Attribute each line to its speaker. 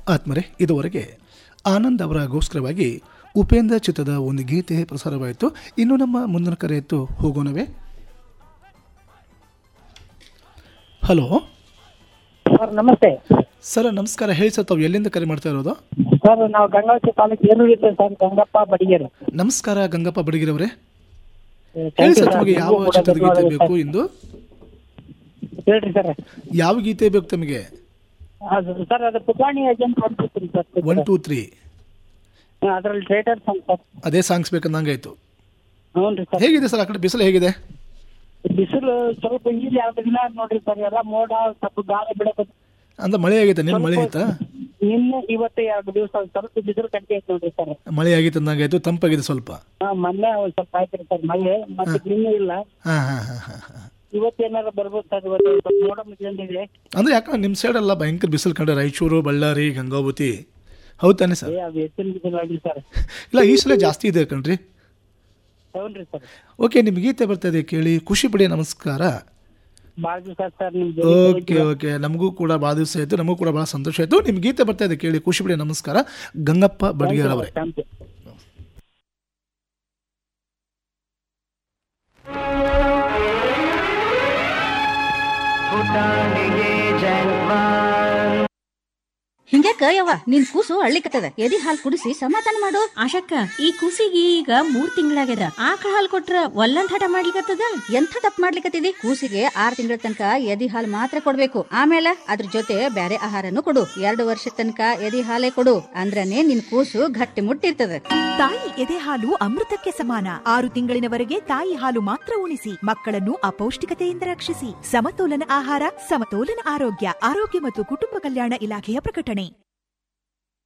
Speaker 1: ಆತ್ಮರೆ, ಇದುವರೆಗೆ ಆನಂದ್ ಅವರಗೋಸ್ಕರವಾಗಿ ಉಪೇಂದ್ರ ಚಿತ್ರದ ಒಂದು ಗೀತೆ ಪ್ರಸಾರವಾಯಿತು. ಇನ್ನು ನಮ್ಮ ಮುಂದಿನ ಕರೆ ಎತ್ತು ಹೋಗೋಣವೇ. ಹಲೋ
Speaker 2: ಸರ್, ನಮಸ್ತೆ
Speaker 1: ಸರ್. ನಮಸ್ಕಾರ. ಹೇಳಿ ಸರ್, ತಾವು ಎಲ್ಲಿಂದ ಕರೆ ಮಾಡ್ತಾ ಇರೋದು?
Speaker 2: ಸರ್, ನಾವು ಗಂಗಾವತಿ ತಾಲೂಕು ಏರೂರಿದ್ದೆ ಸರ್, ಗಂಗಪ್ಪ ಬಡಿಗೇರಿ.
Speaker 1: ನಮಸ್ಕಾರ ಗಂಗಪ್ಪ ಬಡಿಗೇರಿ ಅವರೇ. ಹೇಳಿ ಸರ್, ತಮಗೆ ಯಾವ ಚಿತ್ರದ ಗೀತೆ ಬೇಕು ಇಂದು?
Speaker 2: ಹೇಳ್ರಿ ಸರ್.
Speaker 1: ಯಾವ ಗೀತೆ ಬೇಕು ತಮಗೆ?
Speaker 2: ಸರ್, ಅದು ಪುಟಾಣಿ ಏಜೆಂಟ್
Speaker 1: 1 2 3
Speaker 2: ಅದರಲ್ಲಿ ಥಿಯೇಟರ್ ಸಾಂಗ್ ಸರ್.
Speaker 1: ಅದೇ ಸಾಂಗ್ಸ್ ಬೇಕಂದಂಗಾಯ್ತು.
Speaker 2: ಹ್ಞೂ ರೀ ಸರ್.
Speaker 1: ಹೇಗಿದೆ ಸರ್ ಆ ಕಡೆ ಬಿಸಿಲು ಹೇಗಿದೆ?
Speaker 2: ಬಿಸಿಲು ಸ್ವಲ್ಪ ಈಗ 2 ದಿನ ನೋಡ್ರಿ ಸರ್, ಎಲ್ಲ ಮೋಡ, ಸ್ವಲ್ಪ ಗಾಳಿ ಬಿಡಬೇಕು.
Speaker 1: ಅಂದ್ರೆ ಮಳೆ ಆಗೈತೆ? ನಿನ್ನ ಮಳೆ ಆಯ್ತಾ?
Speaker 2: ನಿನ್ನೆ ಇವತ್ತು 2 ದಿವಸ ಸ್ವಲ್ಪ ಬಿಸಿಲು ಕಟ್ಟಿ ಐತೆ ನೋಡ್ರಿ ಸರ್.
Speaker 1: ಮಳೆ ಆಗಿತ್ತು ಅಂದಂಗಾಯ್ತು, ತಂಪಾಗಿದೆ ಸ್ವಲ್ಪ.
Speaker 2: ಮೊನ್ನೆ ಒಂದ್ ಸ್ವಲ್ಪ ಆಯ್ತು ಸರ್ ಮಳೆ, ಮತ್ತೆ ನಿನ್ನೆ ಇಲ್ಲ. ಇವತ್ತೇನಾರ ಬರ್ಬೋದು ಸರ್. ಇವತ್ತು ಸ್ವಲ್ಪ ಮೋಡ ಮುಗಿದಿದೆ.
Speaker 1: ಅಂದ್ರೆ ಯಾಕಂದ್ರೆ ನಿಮ್ಮ ಸೈಡ್ ಎಲ್ಲ ಭಯಂಕರ ಬಿಸಿಲು ಕಂಡ್ರೆ, ರಾಯಚೂರು, ಬಳ್ಳಾರಿ, ಗಂಗಾವತಿ. ಹೌದು ತಾನೆ ಸರ್?
Speaker 2: ಅದು ಹೆಚ್ಚಿನ ಬಿಸಿಲು ಆಗಿ ಸರ್.
Speaker 1: ಇಲ್ಲ, ಈ ಸಲ ಜಾಸ್ತಿ ಇದೆ ಕಣ್ರಿ.
Speaker 2: ಹೌನ್ರಿ ಸರ್.
Speaker 1: ಓಕೆ, ನಿಮ್ಗೆ ಗೀತೆ ಬರ್ತಾ ಇದೆ, ಕೇಳಿ. ಖುಷಿ ಪಡಿ. ನಮಸ್ಕಾರ.
Speaker 2: ಭಾಳ ದಿವಸ ಸರ್.
Speaker 1: ಓಕೆ, ನಮಗೂ ಕೂಡ ಭಾಳ ದಿವಸ ಆಯಿತು, ನಮಗೂ ಕೂಡ ಭಾಳ ಸಂತೋಷ ಆಯಿತು. ನಿಮ್ಗೆ ಗೀತೆ ಬರ್ತಾ ಇದೆ, ಕೇಳಿ. ಖುಷಿ ಪಡಿ. ನಮಸ್ಕಾರ ಗಂಗಪ್ಪ ಬಡಿಗೇರ್ ಅವರೇ.
Speaker 3: ಹಿಂಗ್ಯಾಕ ಯವ್ವ ನಿನ್ ಕೂಸು ಅಳ್ಳಿಕತ್ತದ? ಎದಿ ಹಾಲ್ ಕುಡಿಸಿ ಸಮಾಧಾನ ಮಾಡು.
Speaker 4: ಆಶಕ್ಕ, ಈ ಕೂಸಿಗೆ ಈಗ 3 ತಿಂಗಳಾಗ್ಯದ. ಆಕಳ ಹಾಲ್ ಕೊಟ್ರ ಒಲ್ಲಂದ್ ಹಠ ಮಾಡ್ಲಿಕತ್ತದ.
Speaker 3: ಎಂಥ ತಪ್ಪು ಮಾಡ್ಲಿಕತ್ತಿದಿ? ಕೂಸಿಗೆ 6 ತಿಂಗಳ ತನಕ ಎದಿ ಹಾಲ್ ಮಾತ್ರ ಕೊಡ್ಬೇಕು. ಆಮೇಲೆ ಅದ್ರ ಜೊತೆ ಬ್ಯಾರೆ ಆಹಾರನು ಕೊಡು. 2 ವರ್ಷದ ತನಕ ಎದಿ ಹಾಲೇ ಕೊಡು. ಅಂದ್ರನೇ ನಿನ್ ಕೂಸು ಗಟ್ಟಿ ಮುಟ್ಟಿರ್ತದ.
Speaker 5: ತಾಯಿ ಎದೆ ಹಾಲು ಅಮೃತಕ್ಕೆ ಸಮಾನ. 6 ತಿಂಗಳಿನವರೆಗೆ ತಾಯಿ ಹಾಲು ಮಾತ್ರ ಉಣಿಸಿ ಮಕ್ಕಳನ್ನು ಅಪೌಷ್ಟಿಕತೆಯಿಂದ ರಕ್ಷಿಸಿ. ಸಮತೋಲನ ಆಹಾರ, ಸಮತೋಲನ ಆರೋಗ್ಯ. ಆರೋಗ್ಯ ಮತ್ತು ಕುಟುಂಬ ಕಲ್ಯಾಣ ಇಲಾಖೆಯ ಪ್ರಕಟಣೆ.